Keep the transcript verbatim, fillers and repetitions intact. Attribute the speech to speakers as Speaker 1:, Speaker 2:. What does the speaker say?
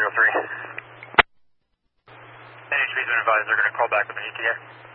Speaker 1: three. N H B's been advised they're going to call back with an E T A.